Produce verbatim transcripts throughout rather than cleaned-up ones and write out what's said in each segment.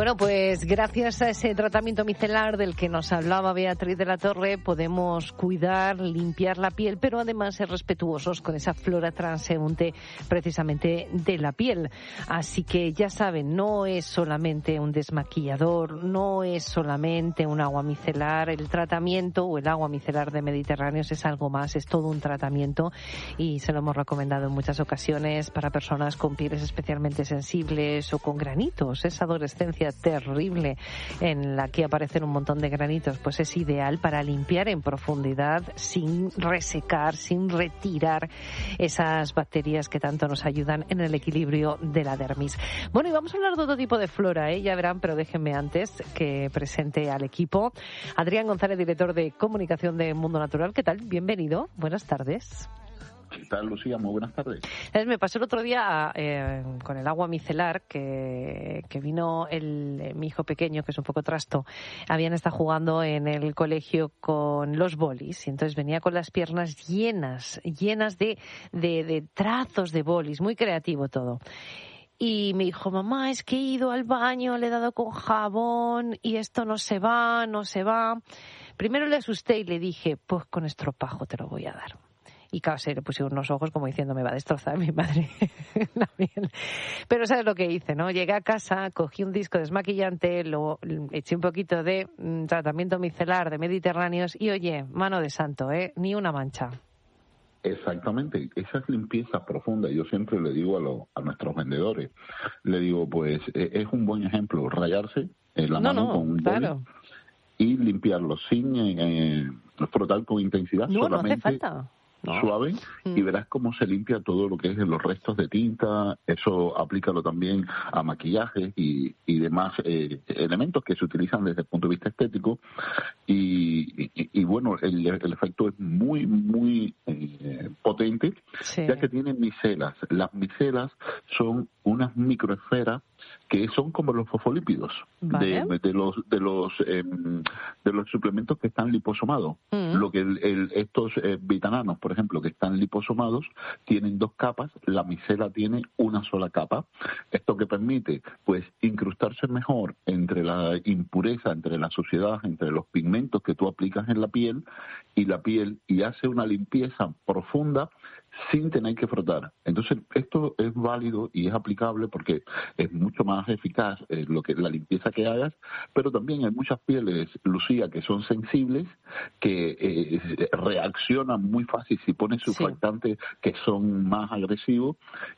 bueno, pues gracias a ese tratamiento micelar del que nos hablaba Beatriz de la Torre, podemos cuidar, limpiar la piel, pero además ser respetuosos con esa flora transeúnte precisamente de la piel. Así que ya saben, no es solamente un desmaquillador, no es solamente un agua micelar, el tratamiento o el agua micelar de Mediterráneos es algo más, es todo un tratamiento y se lo hemos recomendado en muchas ocasiones para personas con pieles especialmente sensibles o con granitos, esa adolescencia terrible en la que aparecen un montón de granitos, pues es ideal para limpiar en profundidad sin resecar, sin retirar esas bacterias que tanto nos ayudan en el equilibrio de la dermis. Bueno, y vamos a hablar de otro tipo de flora, ¿eh? Ya verán, pero déjenme antes que presente al equipo. Adrián González, director de comunicación de Mundo Natural. ¿Qué tal? Bienvenido. Buenas tardes. ¿Qué tal, Lucía? Muy buenas tardes. Me pasó el otro día eh, con el agua micelar que, que vino el, eh, mi hijo pequeño, que es un poco trasto. Habían estado jugando en el colegio con los bolis y entonces venía con las piernas llenas, llenas de, de, de trazos de bolis, muy creativo todo. Y me dijo, mamá, es que he ido al baño, le he dado con jabón y esto no se va, no se va. Primero le asusté y le dije, pues con estropajo te lo voy a dar. Y claro, se le pusieron unos ojos como diciendo, me va a destrozar mi madre la piel. Pero ¿sabes lo que hice, no? Llegué a casa, cogí un disco desmaquillante, lo eché un poquito de mm, tratamiento micelar de Mediterráneos y, oye, mano de santo, ¿eh? Ni una mancha. Exactamente, esa es limpieza profunda. Yo siempre le digo a, lo, a nuestros vendedores, le digo, pues eh, es un buen ejemplo, rayarse en la no, mano no, con un claro. boli y limpiarlo sin eh, frotar con intensidad, no, solamente no hace falta. No. Suave, y verás cómo se limpia todo lo que es los restos de tinta. Eso aplícalo también a maquillaje y, y demás eh, elementos que se utilizan desde el punto de vista estético y, y, y bueno, el, el efecto es muy, muy eh, potente, sí. Ya que tiene micelas. Las micelas son unas microesferas que son como los fosfolípidos, ¿vale? de, de los de los eh, de los suplementos que están liposomados. Mm. Lo que el, el, estos eh, vitananos, por ejemplo, que están liposomados, tienen dos capas, la micela tiene una sola capa. Esto que permite, pues, incrustarse mejor entre la impureza, entre la suciedad, entre los pigmentos que tú aplicas en la piel y la piel, y hace una limpieza profunda sin tener que frotar. Entonces, esto es válido y es aplicable porque es mucho más eficaz eh, lo que la limpieza que hagas, pero también hay muchas pieles, Lucía, que son sensibles, que eh, reaccionan muy fácil si pones surfactantes sí. que son más agresivos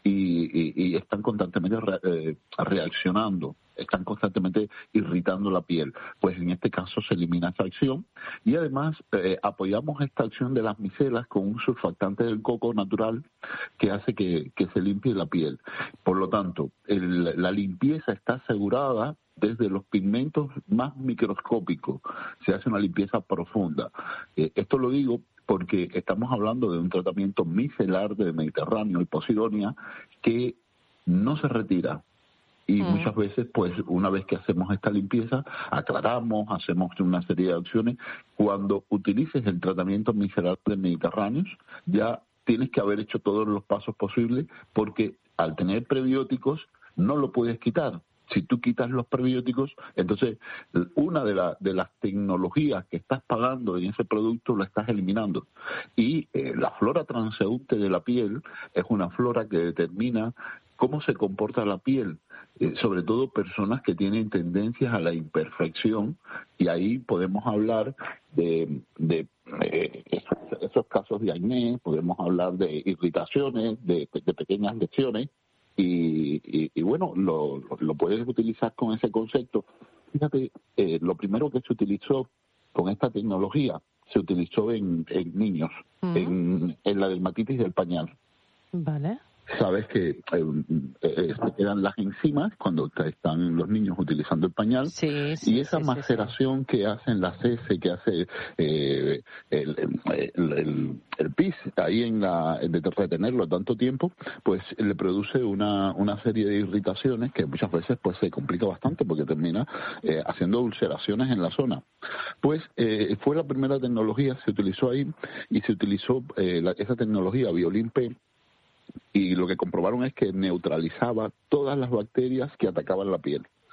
y, y, y están constantemente re, eh, reaccionando. Están constantemente irritando la piel. Pues en este caso se elimina esa acción y además eh, apoyamos esta acción de las micelas con un surfactante del coco natural que hace que, que se limpie la piel. Por lo tanto, el, la limpieza está asegurada desde los pigmentos más microscópicos. Se hace una limpieza profunda. Eh, esto lo digo porque estamos hablando de un tratamiento micelar del Mediterráneo, el Posidonia, que no se retira. Y mm. muchas veces, pues, una vez que hacemos esta limpieza, aclaramos, hacemos una serie de acciones. Cuando utilices el tratamiento micelar de Mediterráneos, ya tienes que haber hecho todos los pasos posibles, porque al tener prebióticos no lo puedes quitar. Si tú quitas los prebióticos, entonces una de, la, de las tecnologías que estás pagando en ese producto la estás eliminando. Y eh, la flora transeúnte de la piel es una flora que determina cómo se comporta la piel, eh, sobre todo personas que tienen tendencias a la imperfección, y ahí podemos hablar de, de eh, esos, esos casos de acné, podemos hablar de irritaciones, de, de pequeñas lesiones, y, y, y bueno, lo, lo puedes utilizar con ese concepto. Fíjate, eh, lo primero que se utilizó con esta tecnología, se utilizó en, en niños, uh-huh. en, en la dermatitis del pañal. Vale. Sabes que eh, eh, se quedan las enzimas cuando están los niños utilizando el pañal, sí, sí, y esa sí, maceración sí, sí. que hacen las heces, que hace eh, el, el, el, el pis ahí en la de retenerlo tanto tiempo, pues le produce una, una serie de irritaciones que muchas veces pues se complica bastante porque termina eh, haciendo ulceraciones en la zona. Pues eh, fue la primera tecnología, se utilizó ahí y se utilizó eh, la, esa tecnología Biolin P. Y lo que comprobaron es que neutralizaba todas las bacterias que atacaban la piel.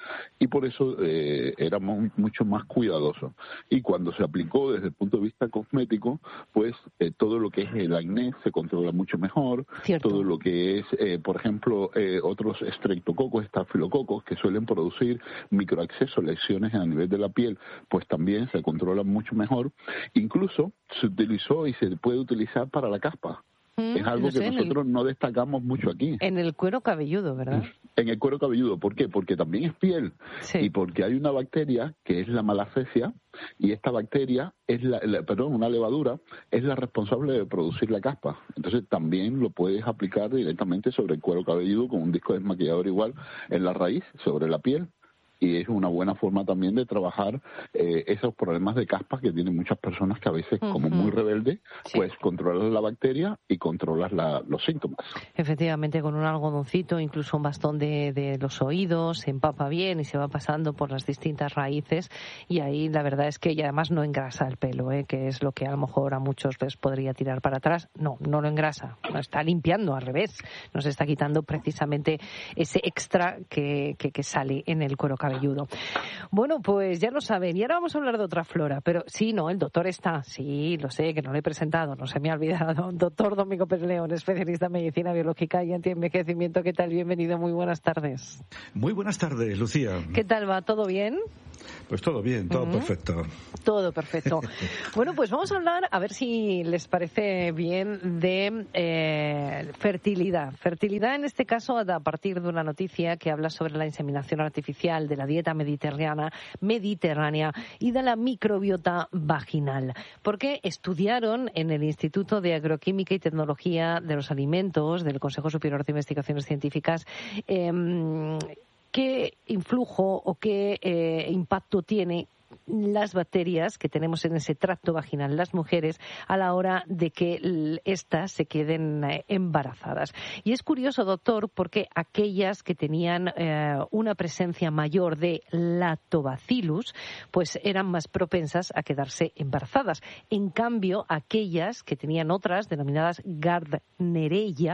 y por eso eh, era muy, mucho más cuidadoso. Y cuando se aplicó desde el punto de vista cosmético, pues eh, todo lo que es el acné se controla mucho mejor. Cierto. Todo lo que es, eh, por ejemplo, eh, otros estreptococos, estafilococos, que suelen producir microaccesos, lesiones a nivel de la piel, pues también se controlan mucho mejor. Incluso se utilizó y se puede utilizar para la caspa. Mm, es algo que nosotros el, no destacamos mucho aquí. En el cuero cabelludo, ¿verdad? En el cuero cabelludo. ¿Por qué? Porque también es piel. Sí. Y porque hay una bacteria que es la malacesia, y esta bacteria es la, la perdón, una levadura, es la responsable de producir la caspa. Entonces también lo puedes aplicar directamente sobre el cuero cabelludo con un disco desmaquillador igual en la raíz, sobre la piel. Y es una buena forma también de trabajar eh, esos problemas de caspa que tienen muchas personas que a veces, uh-huh. como muy rebeldes, sí. pues controlas la bacteria y controlas la, los síntomas. Efectivamente, con un algodoncito, incluso un bastón de, de los oídos, se empapa bien y se va pasando por las distintas raíces, y ahí la verdad es que y además no engrasa el pelo, ¿eh? Que es lo que a lo mejor a muchos les podría tirar para atrás. No, no lo engrasa, lo está limpiando al revés, nos está quitando precisamente ese extra que, que, que sale en el cuero cabelludo. Bueno, pues ya lo saben. Y ahora vamos a hablar de otra flora. Pero sí, no, el doctor está. Sí, lo sé, que no lo he presentado. No se me ha olvidado. Doctor Domingo Pérez León, especialista en medicina biológica y antienvejecimiento. ¿Qué tal? Bienvenido. Muy buenas tardes. Muy buenas tardes, Lucía. ¿Qué tal va? ¿Todo bien? Pues todo bien, todo uh-huh. perfecto. Todo perfecto. Bueno, pues vamos a hablar, a ver si les parece bien, de eh, fertilidad. Fertilidad, en este caso, a partir de una noticia que habla sobre la inseminación artificial, de la dieta mediterránea, mediterránea y de la microbiota vaginal. Porque estudiaron en el Instituto de Agroquímica y Tecnología de los Alimentos del Consejo Superior de Investigaciones Científicas eh, qué influjo o qué eh, impacto tiene las bacterias que tenemos en ese tracto vaginal las mujeres a la hora de que éstas se queden embarazadas. Y es curioso, doctor, porque aquellas que tenían eh, una presencia mayor de lactobacillus, pues eran más propensas a quedarse embarazadas. En cambio, aquellas que tenían otras, denominadas Gardnerella,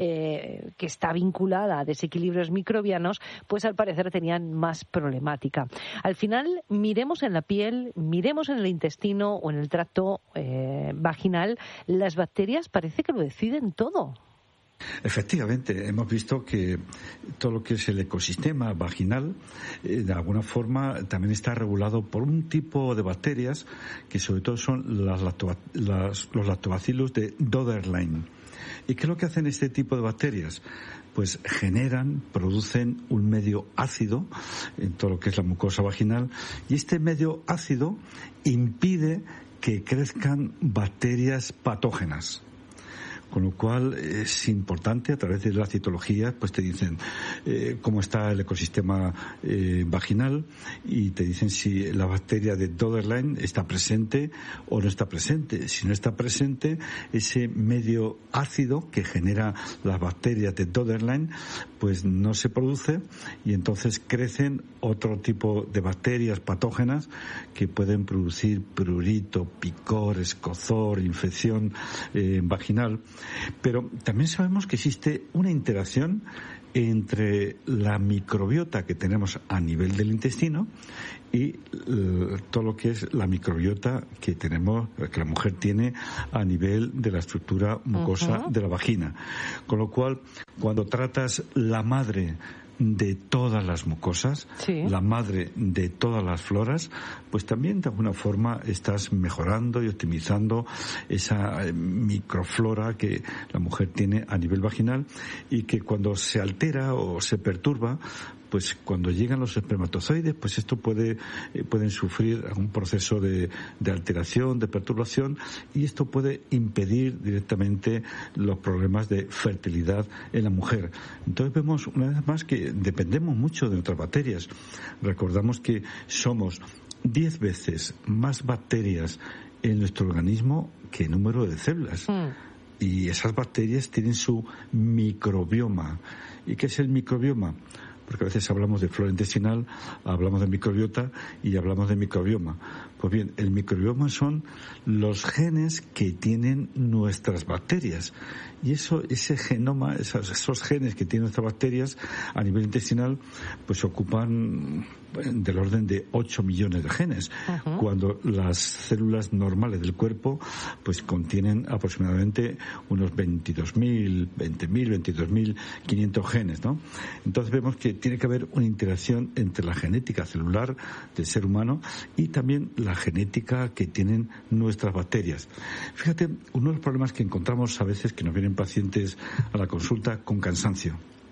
eh, que está vinculada a desequilibrios microbianos, pues al parecer tenían más problemática. Al final, miremos en la piel, miremos en el intestino o en el tracto eh, vaginal, las bacterias parece que lo deciden todo. Efectivamente, hemos visto que todo lo que es el ecosistema vaginal, eh, de alguna forma, también está regulado por un tipo de bacterias que sobre todo son las lactoba- las, los lactobacillus de Döderlein. ¿Y qué es lo que hacen este tipo de bacterias? Pues generan, producen un medio ácido en todo lo que es la mucosa vaginal, y este medio ácido impide que crezcan bacterias patógenas. Con lo cual es importante, a través de la citología, pues te dicen eh, cómo está el ecosistema eh, vaginal, y te dicen si la bacteria de Döderlein está presente o no está presente. Si no está presente, ese medio ácido que genera las bacterias de Döderlein, pues no se produce, y entonces crecen otro tipo de bacterias patógenas que pueden producir prurito, picor, escozor, infección eh, vaginal. Pero también sabemos que existe una interacción entre la microbiota que tenemos a nivel del intestino y uh, todo lo que es la microbiota que tenemos, que la mujer tiene a nivel de la estructura mucosa uh-huh. de la vagina. Con lo cual, cuando tratas la madre de todas las mucosas, sí. la madre de todas las floras, pues también de alguna forma estás mejorando y optimizando esa microflora que la mujer tiene a nivel vaginal, y que cuando se altera o se perturba, pues cuando llegan los espermatozoides, pues esto puede eh, pueden sufrir algún proceso de, de alteración, de perturbación, y esto puede impedir directamente los problemas de fertilidad en la mujer. Entonces vemos una vez más que dependemos mucho de nuestras bacterias. Recordamos que somos diez veces más bacterias en nuestro organismo que número de células. Mm. Y esas bacterias tienen su microbioma. ¿Y qué es el microbioma? porque a veces hablamos de flora intestinal, hablamos de microbiota y hablamos de microbioma. Pues bien, el microbioma son los genes que tienen nuestras bacterias. Y eso, ese genoma, esos, esos genes que tienen nuestras bacterias a nivel intestinal, pues ocupan del orden de ocho millones de genes, uh-huh. cuando las células normales del cuerpo pues contienen aproximadamente unos veintidós mil, veinte mil, veintidós mil quinientos genes, ¿no? Entonces vemos que tiene que haber una interacción entre la genética celular del ser humano y también la genética que tienen nuestras bacterias. Fíjate, uno de los problemas que encontramos a veces que nos vienen pacientes a la consulta con cansancio.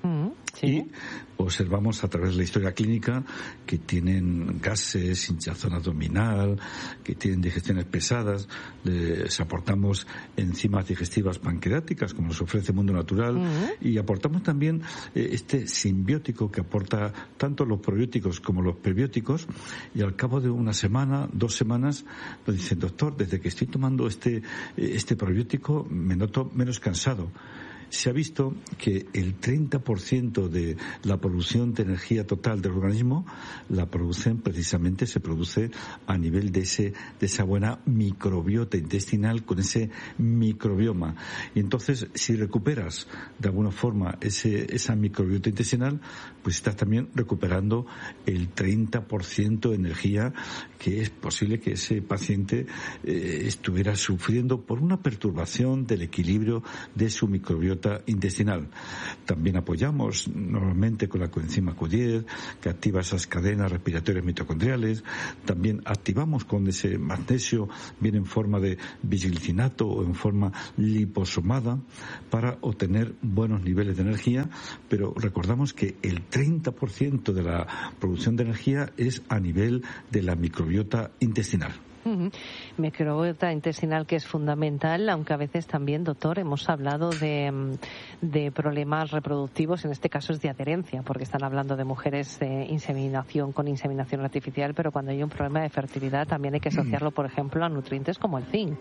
Sí. Y observamos a través de la historia clínica que tienen gases, hinchazón abdominal, que tienen digestiones pesadas. Les aportamos enzimas digestivas pancreáticas, como nos ofrece Mundo Natural, uh-huh. y aportamos también eh, este simbiótico que aporta tanto los probióticos como los prebióticos, y al cabo de una semana, dos semanas, nos dicen: doctor, desde que estoy tomando este, este probiótico me noto menos cansado. Se ha visto que el treinta por ciento de la producción de energía total del organismo la producen precisamente, se produce a nivel de ese de esa buena microbiota intestinal con ese microbioma. Y entonces, si recuperas de alguna forma ese esa microbiota intestinal, pues estás también recuperando el treinta por ciento de energía que es posible que ese paciente eh, estuviera sufriendo por una perturbación del equilibrio de su microbiota intestinal. También apoyamos normalmente con la coenzima Q diez, que activa esas cadenas respiratorias mitocondriales. También activamos con ese magnesio, bien en forma de bisglicinato o en forma liposomada, para obtener buenos niveles de energía, pero recordamos que el treinta por ciento de la producción de energía es a nivel de la microbiota intestinal. Uh-huh. Microbiota intestinal, que es fundamental, aunque a veces también, doctor, hemos hablado de, de problemas reproductivos, en este caso es de adherencia, porque están hablando de mujeres de inseminación con inseminación artificial, pero cuando hay un problema de fertilidad también hay que asociarlo, por ejemplo, a nutrientes como el zinc.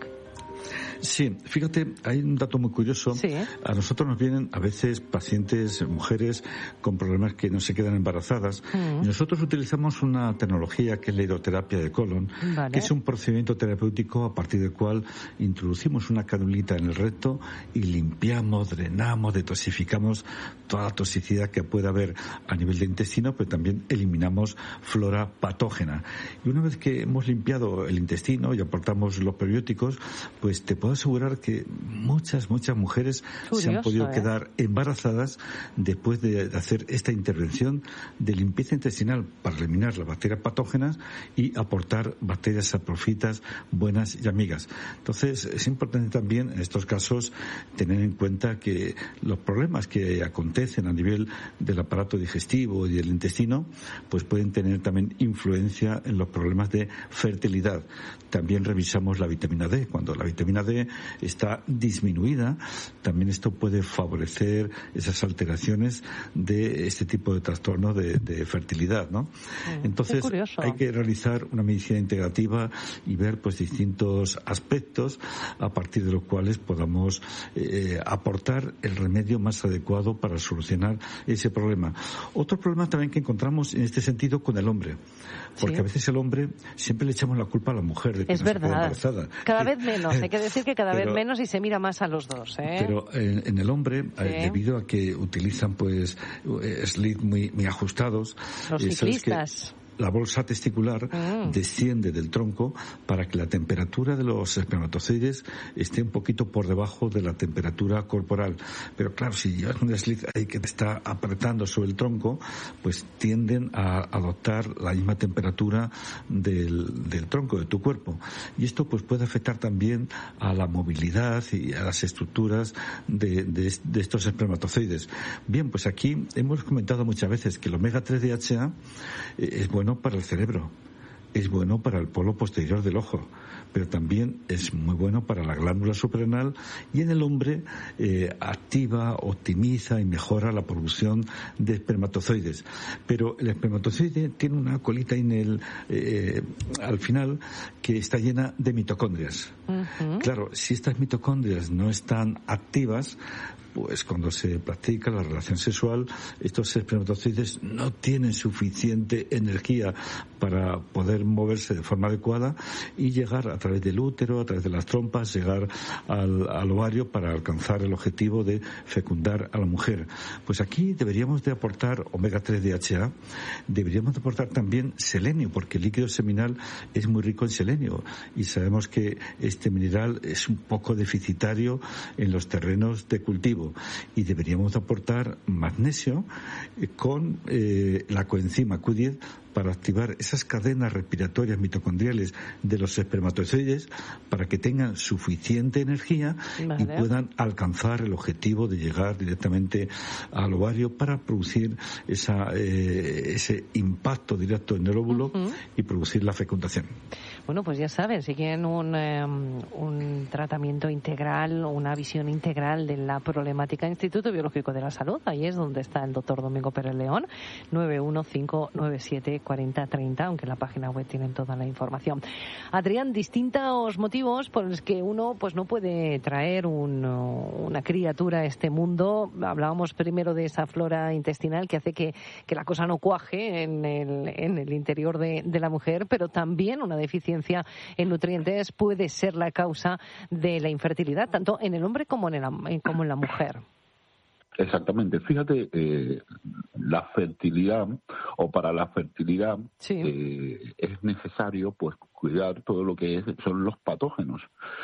Sí, fíjate, hay un dato muy curioso. Sí. A nosotros nos vienen a veces pacientes, mujeres, con problemas que no se quedan embarazadas. Mm. Y nosotros utilizamos una tecnología que es la hidroterapia de colon, vale. que es un procedimiento terapéutico a partir del cual introducimos una canulita en el recto y limpiamos, drenamos, detoxificamos toda la toxicidad que pueda haber a nivel de intestino, pero también eliminamos flora patógena. Y una vez que hemos limpiado el intestino y aportamos los prebióticos, pues te puedo asegurar que muchas, muchas mujeres Curioso, se han podido ¿eh? quedar embarazadas después de hacer esta intervención de limpieza intestinal para eliminar las bacterias patógenas y aportar bacterias saprofitas buenas y amigas. Entonces, es importante también en estos casos tener en cuenta que los problemas que acontecen a nivel del aparato digestivo y del intestino, pues pueden tener también influencia en los problemas de fertilidad. También revisamos la vitamina D. Cuando la vitamina D está disminuida, también esto puede favorecer esas alteraciones de este tipo de trastorno de, de fertilidad, ¿no? Mm, Entonces, hay que realizar una medicina integrativa y ver pues distintos aspectos a partir de los cuales podamos eh, aportar el remedio más adecuado para solucionar ese problema. Otro problema también que encontramos en este sentido con el hombre, porque sí. a veces el hombre siempre le echamos la culpa a la mujer de que es no verdad. se queda embarazada. Cada vez menos, hay que decir que cada pero, vez menos y se mira más a los dos, ¿eh? Pero en, en el hombre, sí. eh, debido a que utilizan pues eh, slits muy, muy ajustados, los eh, ciclistas. La bolsa testicular mm. desciende del tronco para que la temperatura de los espermatozoides esté un poquito por debajo de la temperatura corporal. Pero claro, si llevas un slit ahí que te está apretando sobre el tronco, pues tienden a adoptar la misma temperatura del, del tronco de tu cuerpo. Y esto pues puede afectar también a la movilidad y a las estructuras de, de, de estos espermatozoides. Bien, pues aquí hemos comentado muchas veces que el omega tres D H A eh, es bueno para el cerebro, es bueno para el polo posterior del ojo, pero también es muy bueno para la glándula suprarrenal y en el hombre eh, activa, optimiza y mejora la producción de espermatozoides. Pero el espermatozoide tiene una colita en el, eh, al final que está llena de mitocondrias. Uh-huh. Claro, si estas mitocondrias no están activas, pues cuando se practica la relación sexual, estos espermatozoides no tienen suficiente energía para poder moverse de forma adecuada y llegar a través del útero, a través de las trompas, llegar al, al ovario para alcanzar el objetivo de fecundar a la mujer. Pues aquí deberíamos de aportar omega tres D H A, deberíamos de aportar también selenio, porque el líquido seminal es muy rico en selenio y sabemos que este mineral es un poco deficitario en los terrenos de cultivo, y deberíamos de aportar magnesio eh, con eh, la coenzima Q diez para activar esas cadenas respiratorias mitocondriales de los espermatozoides para que tengan suficiente energía vale. y puedan alcanzar el objetivo de llegar directamente al ovario para producir esa, eh, ese impacto directo en el óvulo uh-huh. y producir la fecundación. Bueno, pues ya saben, si quieren un, eh, un tratamiento integral, una visión integral de la problemática, Instituto Biológico de la Salud, ahí es donde está el doctor Domingo Pérez León, nueve uno cinco nueve siete cuatro cero tres cero, aunque en la página web tienen toda la información. Adrián, distintos motivos por los que uno pues no puede traer un, una criatura a este mundo. Hablábamos primero de esa flora intestinal que hace que, que la cosa no cuaje en el, en el interior de, de la mujer, pero también una deficiencia en nutrientes puede ser la causa de la infertilidad, tanto en el hombre como en, el, como en la mujer. Exactamente. Fíjate, eh, la fertilidad, o para la fertilidad, sí. eh, es necesario pues cuidar todo lo que es, son los patógenos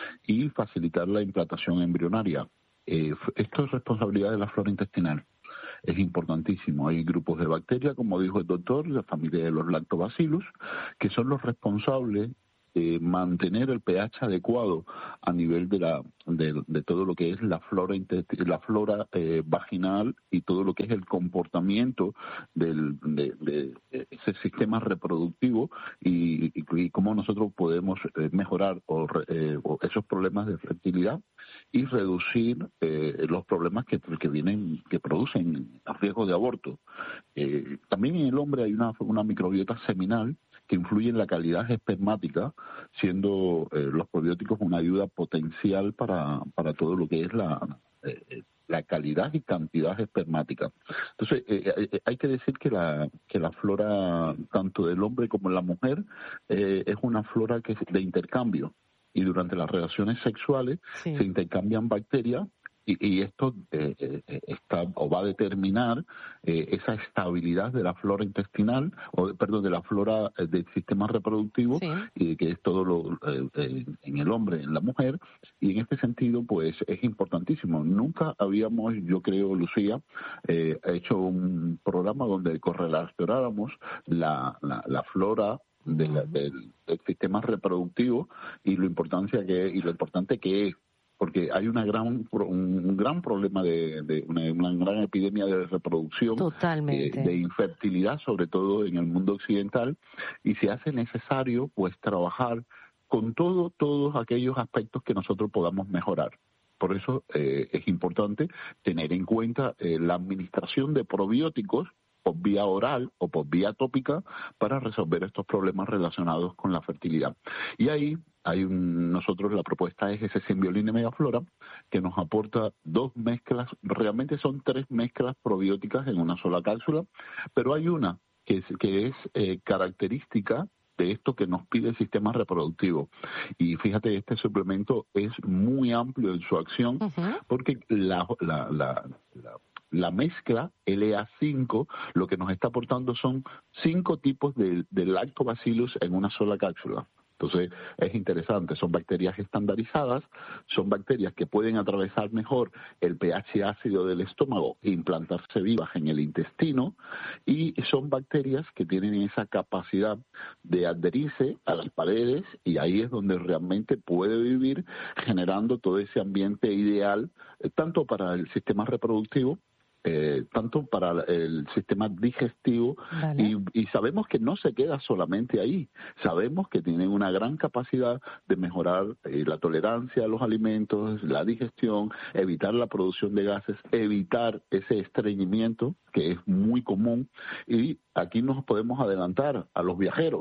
y facilitar la implantación embrionaria. Eh, esto es responsabilidad de la flora intestinal. Es importantísimo. Hay grupos de bacterias, como dijo el doctor, la familia de los lactobacillus, que son los responsables de mantener el pH adecuado a nivel de la de, de todo lo que es la flora intestinal, la flora eh, vaginal y todo lo que es el comportamiento del, de, de ese sistema reproductivo y, y, y cómo nosotros podemos eh, mejorar o, eh, o esos problemas de fertilidad y reducir eh, los problemas que, que vienen que producen riesgo de aborto. Eh, también en el hombre hay una, una microbiota seminal que influye en la calidad espermática, siendo eh, los probióticos una ayuda potencial para, para todo lo que es la, eh, la calidad y cantidad espermática. Entonces, eh, eh, hay que decir que la, que la flora, tanto del hombre como de la mujer, eh, es una flora que es de intercambio. Y durante las relaciones sexuales sí. se intercambian bacterias y, y esto eh, eh, está o va a determinar eh, esa estabilidad de la flora intestinal, o perdón, de la flora eh, del sistema reproductivo, sí. y que es todo lo eh, eh, en el hombre, en la mujer, y en este sentido pues es importantísimo. Nunca habíamos, yo creo, Lucía, eh, hecho un programa donde correlacionáramos la, la, la flora De la, del, del sistema reproductivo y lo importancia que y lo importante que es, porque hay una gran un gran problema de, de una, una gran epidemia de reproducción, Totalmente. Eh, de infertilidad, sobre todo en el mundo occidental, y se hace necesario pues trabajar con todo todos aquellos aspectos que nosotros podamos mejorar. Por eso eh, es importante tener en cuenta eh, la administración de probióticos por vía oral o por vía tópica para resolver estos problemas relacionados con la fertilidad. Y ahí hay un, nosotros la propuesta es ese Symbiolin Megaflora, que nos aporta dos mezclas, realmente son tres mezclas probióticas en una sola cápsula, pero hay una que es, que es eh, característica de esto que nos pide el sistema reproductivo. Y fíjate, este suplemento es muy amplio en su acción, uh-huh. porque la, la, la, la La mezcla L E A cinco lo que nos está aportando son cinco tipos de, de lactobacillus en una sola cápsula. Entonces es interesante, son bacterias estandarizadas, son bacterias que pueden atravesar mejor el pH ácido del estómago e implantarse vivas en el intestino, y son bacterias que tienen esa capacidad de adherirse a las paredes, y ahí es donde realmente puede vivir, generando todo ese ambiente ideal, eh, tanto para el sistema reproductivo, Eh, tanto para el sistema digestivo, vale. y, y sabemos que no se queda solamente ahí, sabemos que tienen una gran capacidad de mejorar eh, la tolerancia a los alimentos, la digestión, evitar la producción de gases, evitar ese estreñimiento que es muy común, y aquí nos podemos adelantar a los viajeros.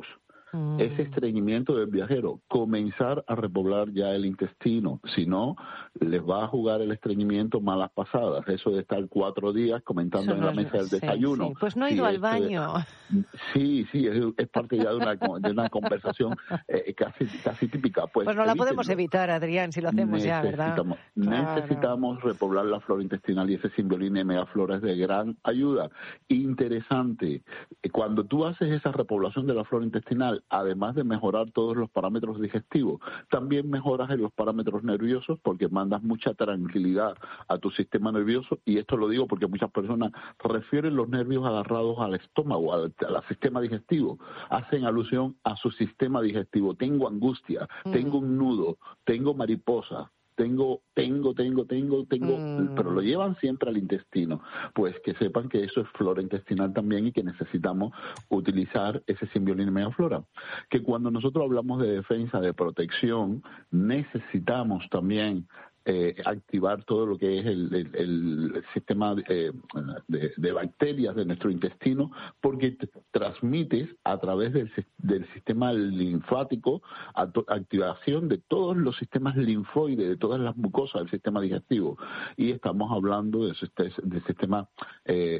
Mm. Ese estreñimiento del viajero, comenzar a repoblar ya el intestino, si no, les va a jugar el estreñimiento malas pasadas, eso de estar cuatro días comentando en la mesa del desayuno. Sí. Pues no he ido al baño. Sí, sí, es, es parte ya de una, de una conversación eh, casi casi típica. Pues, pues no la podemos evitar, Adrián, si lo hacemos ya, ¿verdad? Necesitamos claro. repoblar la flora intestinal y ese Symbiolina megaflora es de gran ayuda. Interesante, cuando tú haces esa repoblación de la flora intestinal, además de mejorar todos los parámetros digestivos, también mejoras en los parámetros nerviosos porque mandas mucha tranquilidad a tu sistema nervioso, y esto lo digo porque muchas personas refieren los nervios agarrados al estómago, al, al sistema digestivo, hacen alusión a su sistema digestivo. Tengo angustia, mm. tengo un nudo, tengo mariposa, tengo, tengo, tengo, tengo, tengo, mm. pero lo llevan siempre al intestino. Pues que sepan que eso es flora intestinal también y que necesitamos utilizar ese Symbiolina megaflora. Que cuando nosotros hablamos de defensa, de protección, necesitamos también Eh, activar todo lo que es el, el, el sistema eh, de, de bacterias de nuestro intestino, porque te transmites a través del, del sistema linfático activación de todos los sistemas linfoides, de todas las mucosas del sistema digestivo. Y estamos hablando del, del sistema, eh,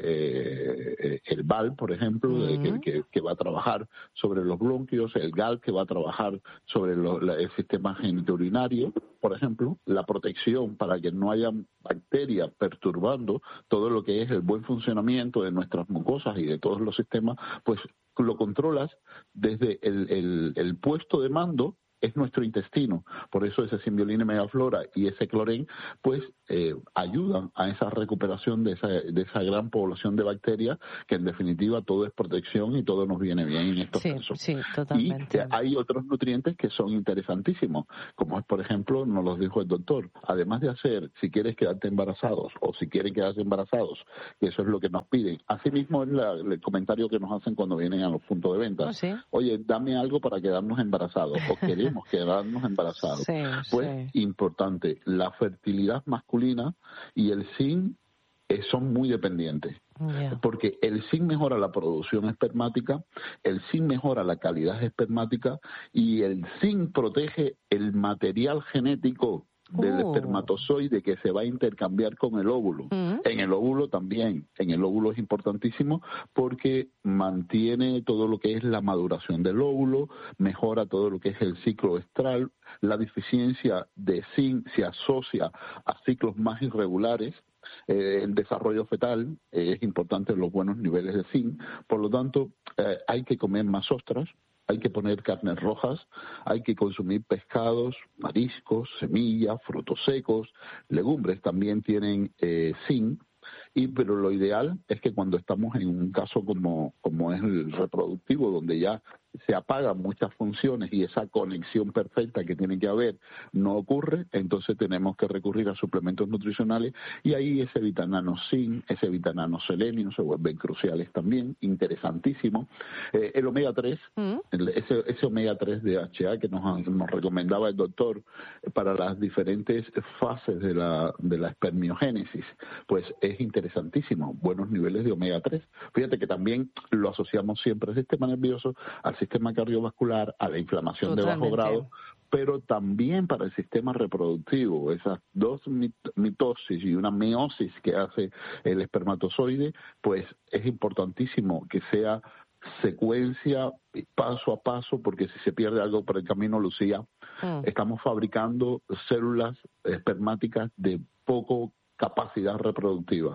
eh, el V A L, por ejemplo, uh-huh. de, que, que, que va a trabajar sobre los bronquios, el G A L, que va a trabajar sobre lo, la, el sistema genitourinario, por ejemplo, la protección para que no haya bacterias perturbando todo lo que es el buen funcionamiento de nuestras mucosas y de todos los sistemas, pues lo controlas desde el, el, el puesto de mando, es nuestro intestino. Por eso ese Symbiolina megaflora y ese clorén pues eh, ayudan a esa recuperación de esa, de esa gran población de bacterias, que en definitiva todo es protección y todo nos viene bien en estos sí, casos. Sí, totalmente. Y que hay otros nutrientes que son interesantísimos, como es, por ejemplo, nos los dijo el doctor, además de hacer, si quieres quedarte embarazados o si quieren quedarse embarazados, que eso es lo que nos piden. Asimismo es la, el comentario que nos hacen cuando vienen a los puntos de venta. ¿Oh, sí? Oye, dame algo para quedarnos embarazados, o queremos quedarnos embarazados. Sí, pues sí. Importante, la fertilidad masculina y el zinc eh, son muy dependientes. Yeah. Porque el zinc mejora la producción espermática, el zinc mejora la calidad espermática y el zinc protege el material genético del uh. espermatozoide que se va a intercambiar con el óvulo. Uh-huh. En el óvulo también, en el óvulo es importantísimo porque mantiene todo lo que es la maduración del óvulo, mejora todo lo que es el ciclo estral, la deficiencia de zinc se asocia a ciclos más irregulares. Eh, el desarrollo fetal eh, es importante los buenos niveles de zinc, por lo tanto eh, hay que comer más ostras, hay que poner carnes rojas, hay que consumir pescados, mariscos, semillas, frutos secos, legumbres también tienen eh, zinc, y pero lo ideal es que cuando estamos en un caso como, como es el reproductivo, donde ya se apagan muchas funciones y esa conexión perfecta que tiene que haber no ocurre, entonces tenemos que recurrir a suplementos nutricionales y ahí ese vitamina zinc, ese vitamina selenio se vuelven cruciales también, interesantísimo. Eh, el omega tres, ¿Mm? el, ese, ese omega tres de D H A que nos, nos recomendaba el doctor para las diferentes fases de la, de la espermiogénesis, pues es interesantísimo, buenos niveles de omega tres. Fíjate que también lo asociamos siempre al sistema nervioso, al sistema cardiovascular, a la inflamación Totalmente. de bajo grado, pero también para el sistema reproductivo. Esas dos mit- mitosis y una meiosis que hace el espermatozoide, pues es importantísimo que sea secuencia paso a paso, porque si se pierde algo por el camino, Lucía, mm. estamos fabricando células espermáticas de poco capacidad reproductiva.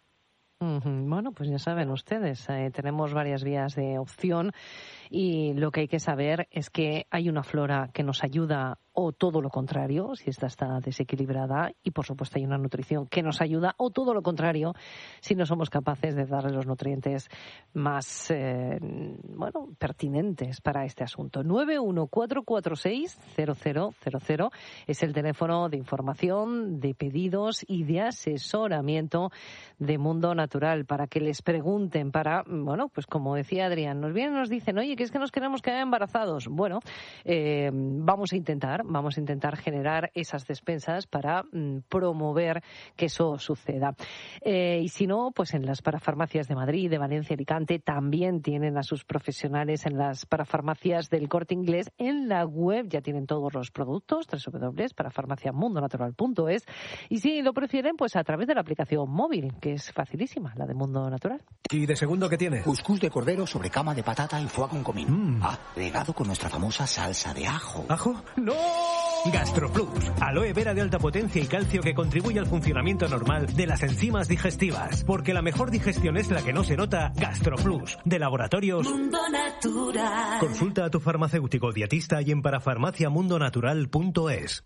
Bueno, pues ya saben ustedes, eh, tenemos varias vías de opción y lo que hay que saber es que hay una flora que nos ayuda o todo lo contrario, si esta está desequilibrada, y por supuesto hay una nutrición que nos ayuda o todo lo contrario si no somos capaces de darle los nutrientes más eh, bueno, pertinentes para este asunto. nueve uno cuatro cuatro seis cero cero cero cero es el teléfono de información, de pedidos y de asesoramiento de Mundo Natural para que les pregunten, para, bueno, pues como decía Adrián, nos vienen y nos dicen, oye, que es que nos queremos quedar embarazados. Bueno, eh, vamos a intentar intentar, vamos a intentar generar esas despensas para mm, promover que eso suceda. Eh, y si no, pues en las parafarmacias de Madrid, de Valencia, Alicante, también tienen a sus profesionales en las parafarmacias del Corte Inglés. En la web ya tienen todos los productos, doble u doble u doble u punto parafarmacia mundo natural punto es. Y si lo prefieren, pues a través de la aplicación móvil, que es facilísima, la de Mundo Natural. ¿Y de segundo qué tiene? Cuscús de cordero sobre cama de patata y foie con comino. Mm. Agregado con nuestra famosa salsa de ajo. ¿Ajo? ¡No! GastroPlus, aloe vera de alta potencia y calcio que contribuye al funcionamiento normal de las enzimas digestivas. Porque la mejor digestión es la que no se nota. GastroPlus, de Laboratorios Mundo Natural. Consulta a tu farmacéutico dietista y en parafarmacia mundo natural punto es.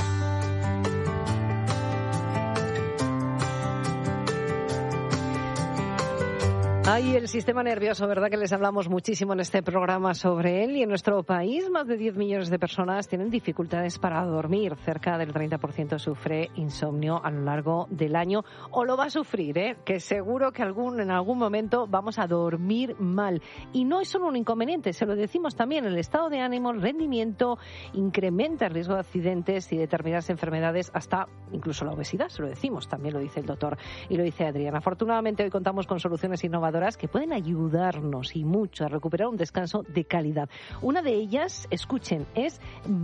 Ay, el sistema nervioso, ¿verdad? Que les hablamos muchísimo en este programa sobre él. Y en nuestro país, más de diez millones de personas tienen dificultades para dormir. Cerca del treinta por ciento sufre insomnio a lo largo del año. O lo va a sufrir, ¿eh? Que seguro que algún, en algún momento vamos a dormir mal. Y no es solo un inconveniente, se lo decimos también. El estado de ánimo, el rendimiento, incrementa el riesgo de accidentes y determinadas enfermedades, hasta incluso la obesidad, se lo decimos. También lo dice el doctor y lo dice Adriana. Afortunadamente, hoy contamos con soluciones innovadoras que pueden ayudarnos y mucho a recuperar un descanso de calidad. Una de ellas, escuchen, es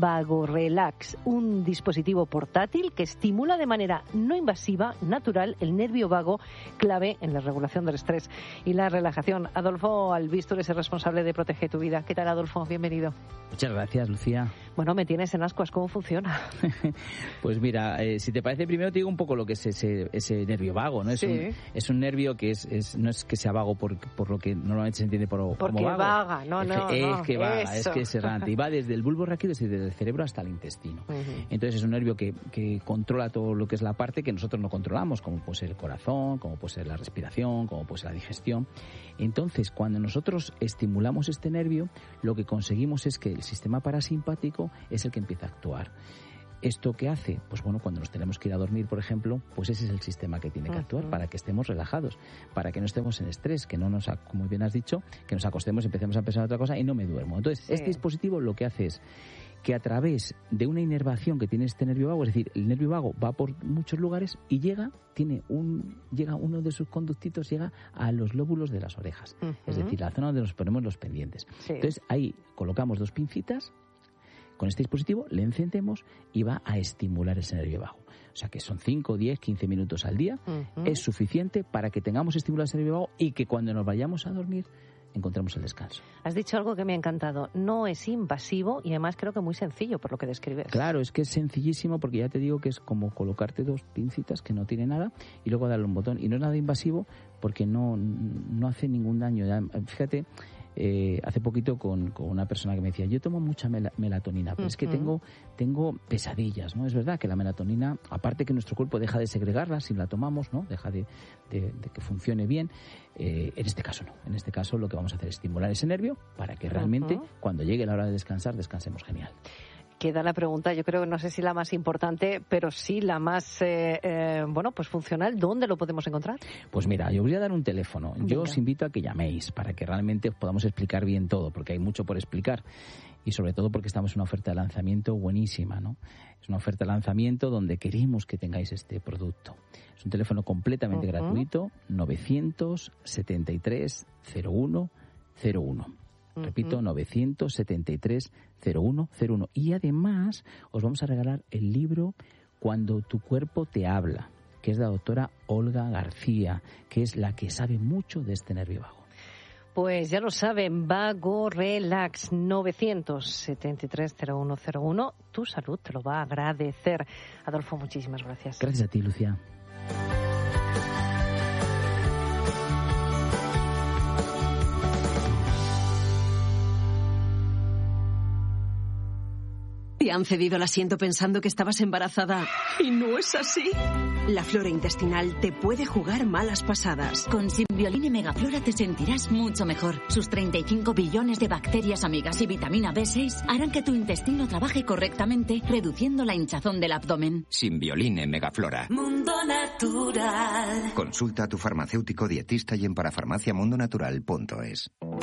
VagoRelax, un dispositivo portátil que estimula de manera no invasiva, natural, el nervio vago, clave en la regulación del estrés y la relajación. Adolfo Albistur es el responsable de Protege tu Vida. ¿Qué tal, Adolfo? Bienvenido. Muchas gracias, Lucía. Bueno, me tienes en ascuas. ¿Cómo funciona? Pues mira, eh, si te parece, primero te digo un poco lo que es ese, ese nervio vago, ¿no? Es, sí. un, es un nervio que es, es no es que sea vago por, por lo que normalmente se entiende por, Porque como vago. vaga, no, es no, que, no. Es que vaga, eso. es que es errante. Y va desde el bulbo raquídeo, desde el cerebro hasta el intestino. Uh-huh. Entonces es un nervio que, que controla todo lo que es la parte que nosotros no controlamos, como puede ser el corazón, como puede ser la respiración, como puede ser la digestión. Entonces, cuando nosotros estimulamos este nervio, lo que conseguimos es que el sistema parasimpático es el que empieza a actuar. ¿Esto qué hace? Pues bueno, cuando nos tenemos que ir a dormir, por ejemplo, pues ese es el sistema que tiene que actuar, uh-huh, para que estemos relajados, para que no estemos en estrés, que no nos, como bien has dicho, que nos acostemos, empecemos a pensar en otra cosa y no me duermo. Entonces, sí. Este dispositivo lo que hace es que a través de una inervación que tiene este nervio vago, es decir, el nervio vago va por muchos lugares y llega, tiene un, llega uno de sus conductitos, llega a los lóbulos de las orejas, uh-huh, es decir, la zona donde nos ponemos los pendientes. Sí. Entonces, ahí colocamos dos pincitas. Con este dispositivo le encendemos y va a estimular ese nervio vago. O sea que son cinco, diez, quince minutos al día. Uh-huh. Es suficiente para que tengamos estimulado ese nervio vago y que cuando nos vayamos a dormir encontremos el descanso. Has dicho algo que me ha encantado. No es invasivo y además creo que muy sencillo por lo que describes. Claro, es que es sencillísimo porque ya te digo que es como colocarte dos pincitas que no tiene nada y luego darle un botón. Y no es nada invasivo porque no, no hace ningún daño. Fíjate... Eh, hace poquito con, con una persona que me decía, yo tomo mucha mel- melatonina, pero uh-huh, es que tengo, tengo pesadillas, ¿no? Es verdad que la melatonina, aparte que nuestro cuerpo deja de segregarla si la tomamos, ¿no? Deja de, de, de que funcione bien. Eh, en este caso no. En este caso lo que vamos a hacer es estimular ese nervio para que realmente uh-huh, cuando llegue la hora de descansar, descansemos genial. Queda la pregunta, yo creo que no sé si la más importante, pero sí la más, eh, eh, bueno, pues funcional. ¿Dónde lo podemos encontrar? Pues mira, yo os voy a dar un teléfono. Venga. Yo os invito a que llaméis para que realmente os podamos explicar bien todo, porque hay mucho por explicar. Y sobre todo porque estamos en una oferta de lanzamiento buenísima, ¿no? Es una oferta de lanzamiento donde queremos que tengáis este producto. Es un teléfono completamente uh-huh, gratuito, novecientos setenta y tres cero uno cero uno. Repito, novecientos setenta y tres cero uno cero uno. Y además os vamos a regalar el libro Cuando tu cuerpo te habla, que es de la doctora Olga García, que es la que sabe mucho de este nervio vago. Pues ya lo saben, VagoRelax, novecientos setenta y tres cero uno cero uno. Tu salud te lo va a agradecer. Adolfo, muchísimas gracias. Gracias a ti, Lucía. ¿Te han cedido el asiento pensando que estabas embarazada? Y no es así. La flora intestinal te puede jugar malas pasadas. Con Simbioline Megaflora te sentirás mucho mejor. Sus treinta y cinco billones de bacterias amigas y vitamina B seis harán que tu intestino trabaje correctamente, reduciendo la hinchazón del abdomen. Simbioline Megaflora. Mundo Natural. Consulta a tu farmacéutico dietista y en parafarmacia mundo natural punto es.